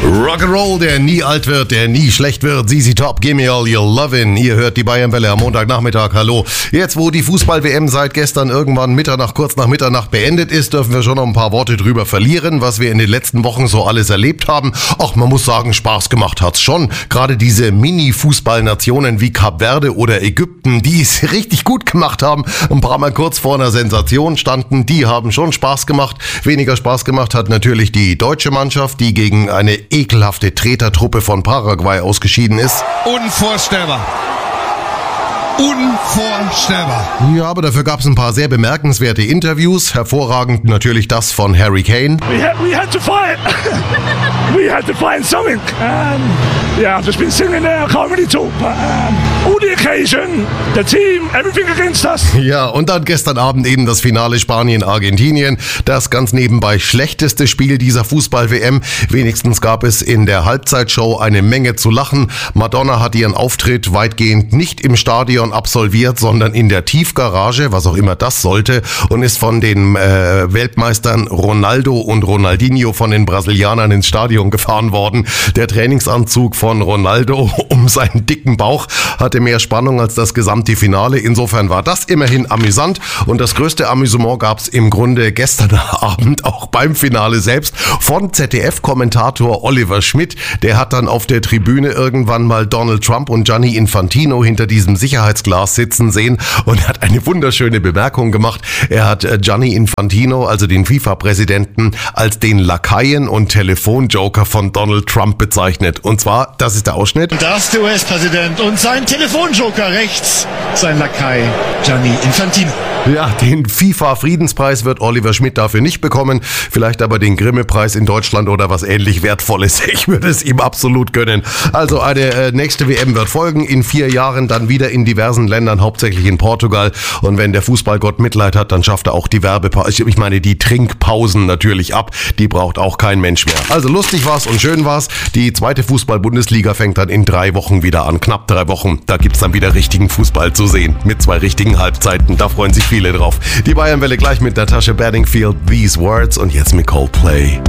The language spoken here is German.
Rock'n'Roll, der nie alt wird, der nie schlecht wird. ZZ Top, Gimme All Your Lovin'. Ihr hört die Bayernwelle am Montagnachmittag. Hallo. Jetzt, wo die Fußball-WM seit gestern irgendwann kurz nach Mitternacht beendet ist, dürfen wir schon noch ein paar Worte drüber verlieren, was wir in den letzten Wochen so alles erlebt haben. Ach, man muss sagen, Spaß gemacht hat's schon. Gerade diese Mini-Fußballnationen wie Kap Verde oder Ägypten, die es richtig gut gemacht haben, ein paar Mal kurz vor einer Sensation standen, die haben schon Spaß gemacht. Weniger Spaß gemacht hat natürlich die deutsche Mannschaft, die gegen eine ekelhafte Tretertruppe von Paraguay ausgeschieden ist. Unvorstellbar. Unvorstellbar. Ja, aber dafür gab es ein paar sehr bemerkenswerte Interviews. Hervorragend natürlich das von Harry Kane. We had to fight. We had to find something. Yeah, I've just been singing there. I can't really talk, but all the occasion, the team, everything against us. Ja, und dann gestern Abend eben das Finale Spanien-Argentinien. Das ganz nebenbei schlechteste Spiel dieser Fußball-WM. Wenigstens gab es in der Halbzeitshow eine Menge zu lachen. Madonna hat ihren Auftritt weitgehend nicht im Stadion absolviert, sondern in der Tiefgarage, was auch immer das sollte, und ist von den Weltmeistern Ronaldo und Ronaldinho von den Brasilianern ins Stadion gefahren worden. Der Trainingsanzug von Ronaldo um seinen dicken Bauch hatte mehr Spannung als das gesamte Finale. Insofern war das immerhin amüsant, und das größte Amüsement gab es im Grunde gestern Abend auch beim Finale selbst von ZDF-Kommentator Oliver Schmidt. Der hat dann auf der Tribüne irgendwann mal Donald Trump und Gianni Infantino hinter diesem Sicherheitsglas sitzen sehen und hat eine wunderschöne Bemerkung gemacht. Er hat Gianni Infantino, also den FIFA-Präsidenten, als den Lakaien und Telefonjoker von Donald Trump bezeichnet. Und zwar, das ist der Ausschnitt. Da ist der US-Präsident und sein Telefonjoker rechts, sein Lakai Gianni Infantino. Ja, den FIFA-Friedenspreis wird Oliver Schmidt dafür nicht bekommen. Vielleicht aber den Grimme-Preis in Deutschland oder was ähnlich Wertvolles. Ich würde es ihm absolut gönnen. Also eine nächste WM wird folgen. In 4 Jahren dann wieder in diversen Ländern, hauptsächlich in Portugal. Und wenn der Fußballgott Mitleid hat, dann schafft er auch die die Trinkpausen natürlich ab. Die braucht auch kein Mensch mehr. Also lustig war's und schön war's. Die zweite Fußball-Bundesliga fängt dann in 3 Wochen wieder an. Knapp 3 Wochen. Da gibt's dann wieder richtigen Fußball zu sehen. Mit 2 richtigen Halbzeiten. Da freuen sich viele drauf. Die Bayernwelle gleich mit Natasha Bedingfield, These Words, und jetzt mit Coldplay.